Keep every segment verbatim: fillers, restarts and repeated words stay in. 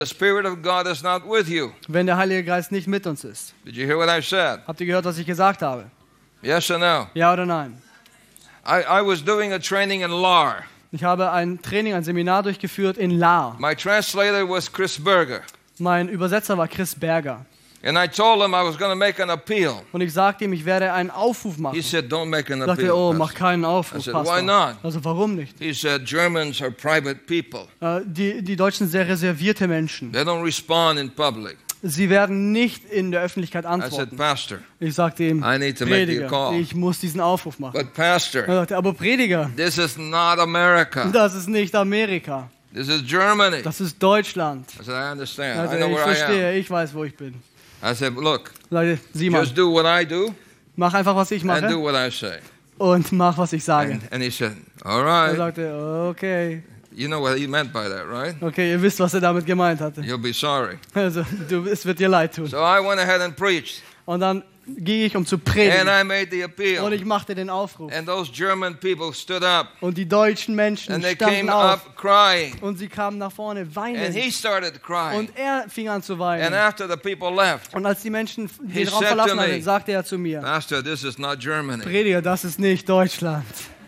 the Spirit of God is not with you. Wenn der Heilige Geist nicht mit uns ist. Did you hear what I said? Habt ihr gehört, was ich gesagt habe? Yes or no? Ja oder nein? I, I was doing a training in Lahr. Ich habe ein Training, ein Seminar durchgeführt in Lahr. My translator was Chris Berger. Mein Übersetzer war Chris Berger. And I told him I was going to make an appeal. Und ich sagte ihm, ich werde einen Aufruf machen. He said, don't make an Ich sagte, appeal. oh, Pastor. mach keinen Aufruf, I said, Pastor. why not? Also warum nicht? He said, Germans are private people. Äh, die, die Deutschen sind sehr reservierte Menschen. They don't respond in public. Sie werden nicht in der Öffentlichkeit I said, antworten. Pastor, Ich sagte ihm, I need to make the Prediger, call. ich muss diesen Aufruf machen. But Pastor, Er sagte, aber Prediger, this is not America. das ist nicht Amerika. This is Germany. Das ist Deutschland. I said, I understand. Also, I know ich where I am. verstehe, ich weiß, wo ich bin. I said, look, Ich sagte, sieh mal, just do what I do mach einfach, was ich and do mache what I say. und mach, was ich sage. And, and he said, all Er right. sagte, okay, You know what he meant by that, right? okay, ihr wisst, was er damit gemeint hatte. You'll be sorry. Also, du, es wird dir leid tun. So I went ahead and preached. Und dann ging ich, um zu And predigen. I made the Und appeal. ich machte den Aufruf. And those German people stood up. Und die deutschen Menschen And they standen came auf. up crying. Und sie kamen nach vorne, And weinen. he started crying. Und er fing an zu And weinen. after the people left, Und als die Menschen He den Raum said verlassen to me, hatten, sagte er zu mir, Pastor, this is not Germany. Prediger, das ist nicht Deutschland.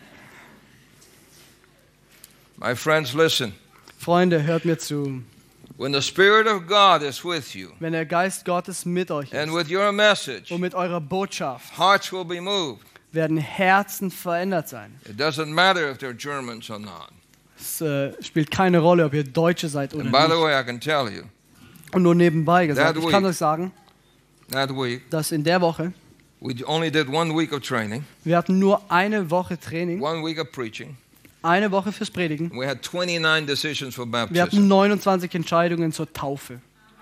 My friends, listen. Freunde, hört mir zu. When the Spirit of God is with you Wenn der Geist Gottes mit euch and ist with your message, und mit eurer Botschaft, hearts will be moved. werden Herzen verändert sein. It doesn't matter if they're Germans or not. Es äh, spielt keine Rolle, ob ihr Deutsche seid oder And by the nicht. way, I can tell you, Und nur nebenbei gesagt, That ich kann week- euch sagen, that week, dass in der Woche, we only did one week of training, wir hatten nur eine Woche Training, one week of preaching. eine Woche fürs Predigen. We had twenty-nine decisions for Wir baptism. hatten neunundzwanzig Entscheidungen zur Taufe.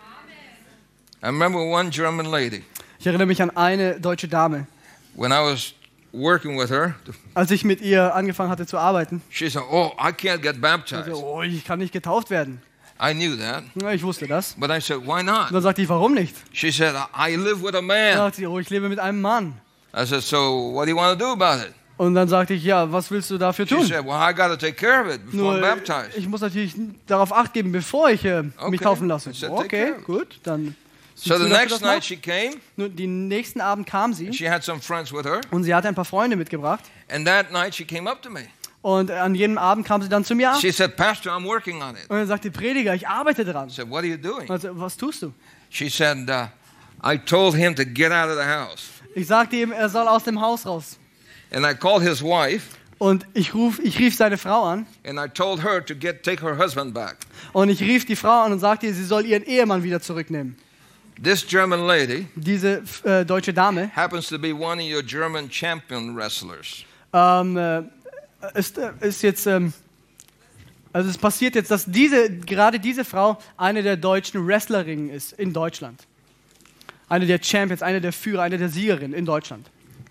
I remember one German lady, Ich erinnere mich an eine deutsche Dame. when I was working with her, Als ich mit ihr angefangen hatte zu arbeiten, she said, oh, I can't get sagte, baptized. oh, ich kann nicht getauft werden. I knew that, Ja, ich wusste das. but I said, why Und not? dann sagte ich, warum nicht? She said, I I live with a Dann man. sagte sie, oh, ich lebe mit einem Mann. I said, so what do you want to do about it? Und dann sagte ich, ja, was willst du dafür She tun? said, well, I got to take care of it before I'm Nur, baptized. ich muss natürlich darauf Acht geben, bevor ich äh, mich Okay. taufen lasse. I said, take Okay, care of it. gut, dann. So the siehst du, dass du next das night machst? she came, Nur den nächsten Abend kam sie she had some friends with her, und sie hatte ein paar Freunde mitgebracht. and that night she came up to me. Und an jedem Abend kam sie dann zu mir. She said, Pastor, I'm working on it. Und dann sagte Prediger, ich arbeite dran. I said, what are you doing? Also, was tust du? She said, uh, I told him to get out of the house. Ich sagte ihm, er soll aus dem Haus raus. And I called his wife, Und ich, ruf, ich rief seine Frau an. and I told her to get take her husband back. Und ich rief die Frau an und sagte ihr, sie soll ihren Ehemann wieder zurücknehmen. This German lady Diese äh, deutsche Dame happens to be one of your German champion wrestlers. ähm, äh, ist, äh, ist jetzt... Ähm, also es passiert jetzt, dass diese, gerade diese Frau eine der deutschen Wrestlerinnen ist in Deutschland. Eine der Champions, eine der Führer, eine der Siegerinnen in Deutschland.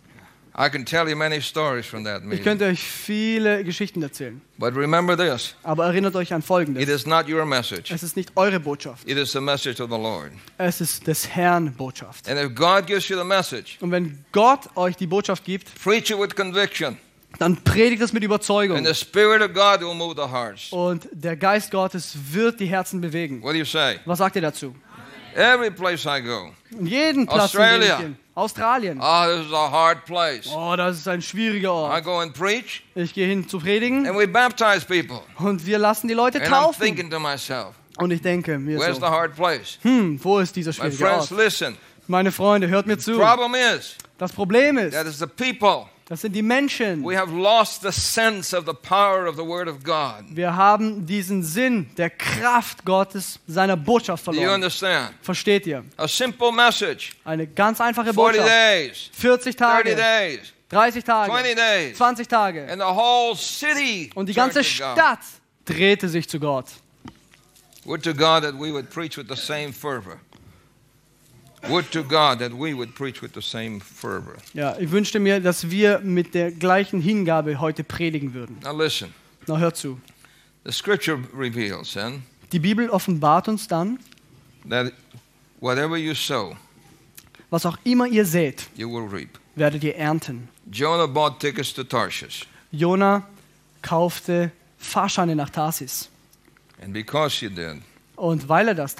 I can tell you many stories from that Ich meeting. könnte euch viele Geschichten erzählen. But remember this, Aber erinnert euch an it Folgendes. is not your message. Es ist nicht eure Botschaft. It is the message of the Lord. Es ist des Herrn Botschaft. And if God gives you the message, Und wenn Gott euch die Botschaft gibt, preach it with conviction. dann predigt es mit And Überzeugung. the Spirit of God will move the hearts. Und der Geist Gottes wird die Herzen bewegen. What do you say? Was sagt ihr dazu? Every place I go. In jedem Platz, in dem Australia. ich bin. Australien. Oh, this is a hard place. Oh, das ist ein schwieriger I Ort. go and preach, Ich gehe hin zu predigen and we baptize people. und wir lassen die Leute And I'm taufen. thinking to myself, Und ich denke mir where's the so, hard place? hm, wo ist dieser My schwierige friends, Ort? listen. Meine Freunde, hört mir zu. Problem is, Das Problem ist, that is the people. das sind die Menschen. We have lost the sense of the power of the Word of God. Wir haben diesen Sinn der Kraft Gottes, seiner Botschaft Do you verloren. understand? Versteht ihr? A simple message. Eine ganz einfache forty Botschaft. days, vierzig thirty Tage, days, dreißig Tage, twenty days. zwanzig Tage. And the whole city. Und die turned ganze to God. Stadt drehte sich zu Gott. Would to God that we would preach with the same fervor. Would to God that we would preach with the same fervor. Ja, ich wünschte mir, dass wir mit der gleichen Hingabe heute predigen würden. Now listen. Na, hört zu. The scripture reveals then Die Bibel offenbart uns dann, that whatever you sow, was auch immer ihr seht, you will reap. werdet ihr ernten. Jonah bought tickets to Tarshish. Jona kaufte Fahrscheine nach Tarsis. And because he did, Und weil er das